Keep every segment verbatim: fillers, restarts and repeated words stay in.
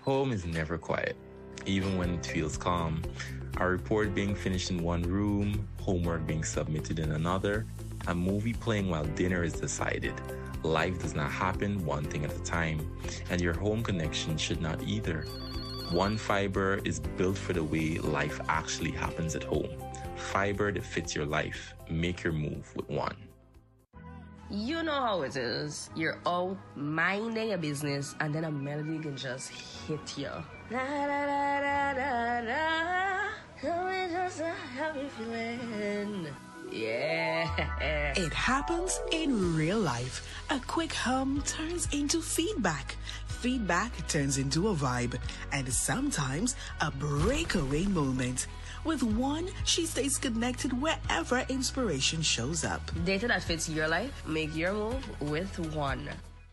Home is never quiet, even when it feels calm. A report being finished in one room, homework being submitted in another, a movie playing while dinner is decided. Life does not happen one thing at a time, and your home connection should not either. One Fiber is built for the way life actually happens at home. Fiber that fits your life. Make your move with One. You know how it is. You're out minding your business and then a melody can just hit you. Da, da, da, da, da, da. Oh, it's just a happy feeling. Yeah. It happens in real life. A quick hum turns into feedback. Feedback turns into a vibe. And sometimes a breakaway moment. With One, she stays connected wherever inspiration shows up. Data that fits your life, make your move with One.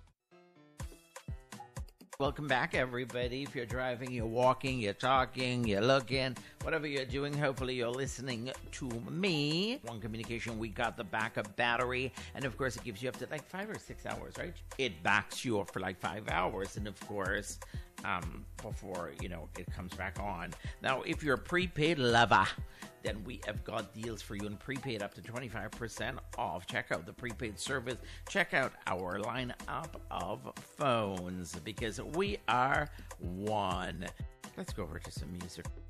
Welcome back, everybody. If you're driving, you're walking, you're talking, you're looking, whatever you're doing, hopefully you're listening to me. One Communication, we got the backup battery, and of course it gives you up to like five or six hours, right? It backs you up for like five hours, and of course, um, before, you know, it comes back on. Now, if you're a prepaid lover, then we have got deals for you in prepaid up to twenty-five percent off. Check out the prepaid service. Check out our lineup of phones because we are One. Let's go over to some music.